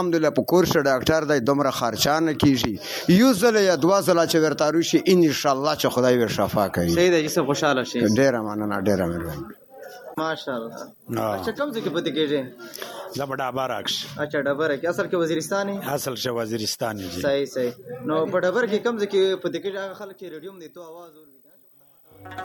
الحمدلله په کور شه ډاکټر دی دومره خرچا نه کیږي یو ځله یا دوه ځله چې ورته روشي انشاءالله چې خدای ور شفا کوي صحیح ده چې خوشاله شي ډیره مننه ډیره مهرباني ماشاءالله اچھا کوم ځای کې پاتې کېږي زه په ډابر اکش اچھا ډبره کې اصل کې وزیرستان اصل شه وزیرستان جی صحیح نو په ډبره کې کوم ځای کې پاتې کېږي هغه خلک چې ریډیوم دی تو आवाज